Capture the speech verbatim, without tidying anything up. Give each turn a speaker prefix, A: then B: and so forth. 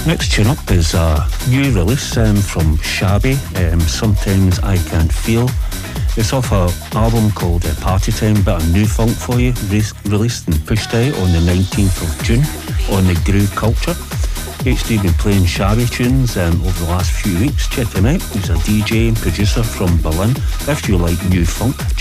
A: Next tune up is a new release um, from Shabby, um, Sometimes I Can't Feel. It's off an album called uh, Party Time, bit of new funk for you, re- released and pushed out on the nineteenth of June on the Groove Culture. H D been playing Shabby tunes um, over the last few weeks. Check him out. He's a D J and producer from Berlin. If you like new funk,